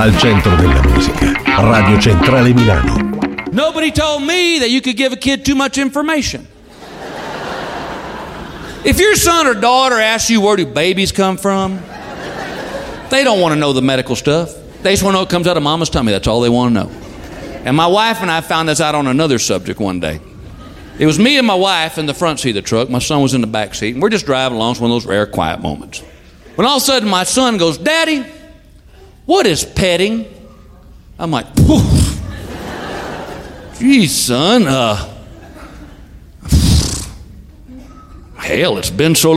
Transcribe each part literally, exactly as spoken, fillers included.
al centro della musica. Radio Centrale Milano. Nobody told me that you could give a kid too much information. If your son or daughter asks you where do babies come from, they don't want to know the medical stuff. They just want to know it comes out of mama's tummy. That's all they want to know. And my wife and I found this out on another subject one day. It was me and my wife in the front seat of the truck. My son was in the back seat. And we're just driving along. It's one of those rare quiet moments. When all of a sudden my son goes, "Daddy, what is petting?" I'm like, "Poof. Geez, son, uh, hell, it's been so..."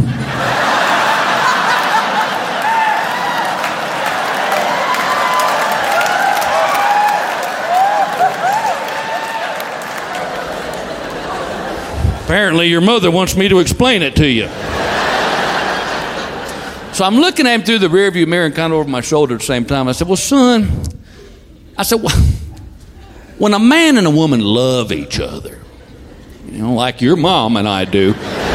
Apparently your mother wants me to explain it to you. So I'm looking at him through the rearview mirror and kind of over my shoulder at the same time. I said, "Well, son," I said, well, "when a man and a woman love each other, you know, like your mom and I do,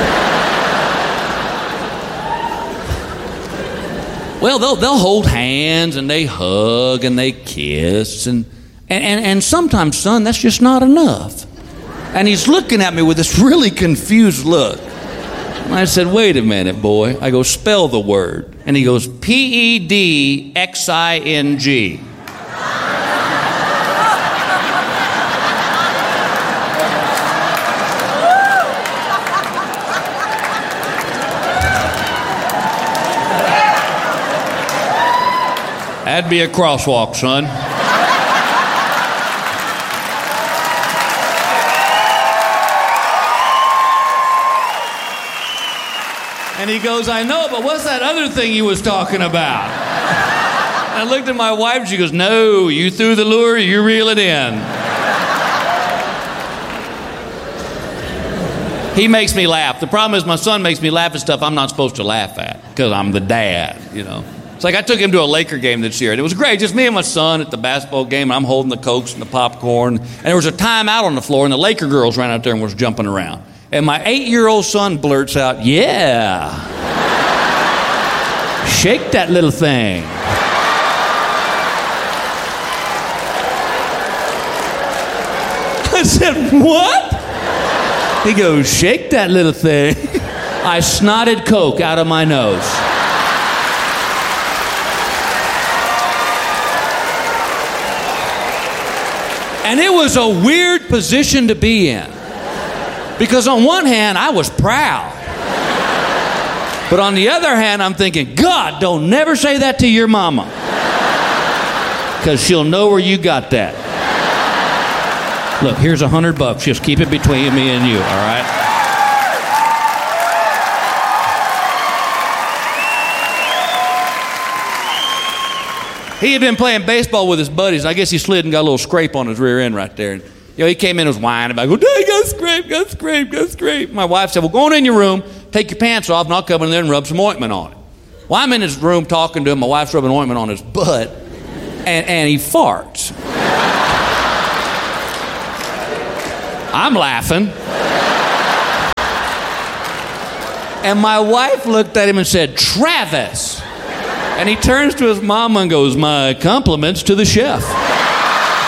well, they'll, they'll hold hands and they hug and they kiss. And, and, and, and sometimes, son, that's just not enough." And he's looking at me with this really confused look. And I said, "Wait a minute, boy." I go, "Spell the word." And he goes, P E D X I N G. That'd be a crosswalk, son. And he goes, "I know, but what's that other thing you was talking about?" And I looked at my wife, she goes, "No, you threw the lure, you reel it in." He makes me laugh. The problem is my son makes me laugh at stuff I'm not supposed to laugh at because I'm the dad, you know. It's like I took him to a Laker game this year, and it was great. Just me and my son at the basketball game, and I'm holding the Cokes and the popcorn. And there was a timeout on the floor, and the Laker girls ran out there and was jumping around. And my eight-year-old son blurts out, "Yeah, shake that little thing." I said, "What?" He goes, "Shake that little thing." I snotted Coke out of my nose. And it was a weird position to be in. Because on one hand, I was proud. But on the other hand, I'm thinking, God, don't never say that to your mama. Because she'll know where you got that. Look, here's a hundred bucks. Just keep it between me and you, all right? He had been playing baseball with his buddies. I guess he slid and got a little scrape on his rear end right there. And, you know, he came in and was whining about, "Go, Dad, got scrape, got scrape, got scrape." My wife said, "Well, go on in your room, take your pants off, and I'll come in there and rub some ointment on it." Well, I'm in his room talking to him. My wife's rubbing ointment on his butt, and, and he farts. I'm laughing. And my wife looked at him and said, "Travis." And he turns to his mama and goes, "My compliments to the chef."